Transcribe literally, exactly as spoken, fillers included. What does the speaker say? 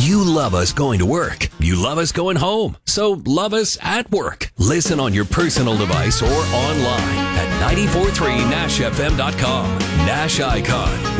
You love us going to work. You love us going home. So love us at work. Listen on your personal device or online at nine four three nash f m dot com. Nash Icon,